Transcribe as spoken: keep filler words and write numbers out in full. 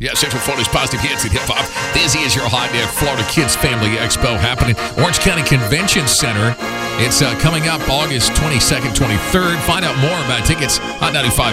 Yeah, Central Florida's positive hits and hip-hop. This is your Hot Dip Florida Kids Family Expo happening Orange County Convention Center. It's uh, coming up August twenty-second, twenty-third. Find out more about tickets, hot ninety-five